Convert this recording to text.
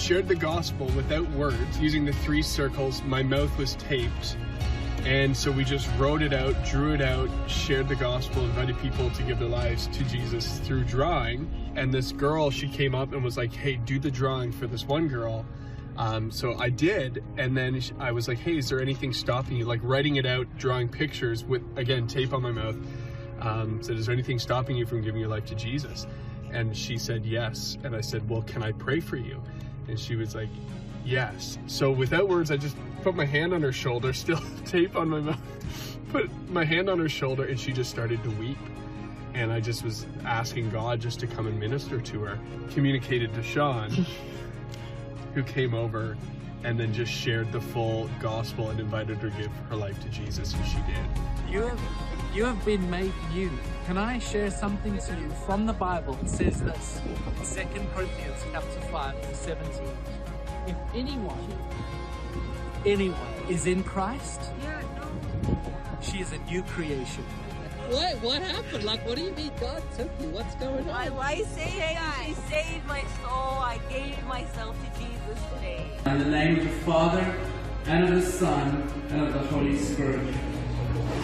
shared the gospel without words, using the 3 circles. My mouth was taped. And so we just wrote it out, drew it out, shared the gospel, invited people to give their lives to Jesus through drawing. And this girl, she came up and was like, hey, do the drawing for this one girl. So I did, and then I was like, hey, is there anything stopping you? Like writing it out, drawing pictures with, again, tape on my mouth. Said, is there anything stopping you from giving your life to Jesus? And she said, yes. And I said, well, can I pray for you? And she was like, yes. So without words, I just put my hand on her shoulder, still tape on my mouth, put my hand on her shoulder, and she just started to weep. And I just was asking God just to come and minister to her. Communicated to Sean, who came over and then just shared the full gospel and invited her to give her life to Jesus, and she did. You have been made new. Can I share something to you from the Bible? It says this, 2 Corinthians chapter 5, verse 17. If anyone is in Christ, she is a new creation. What happened? Like, what do you mean God took you? What's going on? I saved my soul. I gave myself to Jesus today. In the name of the Father, and of the Son, and of the Holy Spirit.